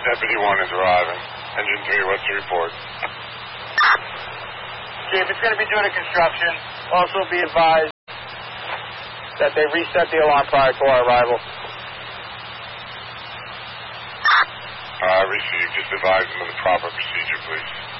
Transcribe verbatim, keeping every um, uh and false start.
Deputy one is arriving. Engine three, what's the report? Chief, it's going to be due to construction. Also be advised that they reset the alarm prior to our arrival. Uh, received. Just advise them of the proper procedure, please.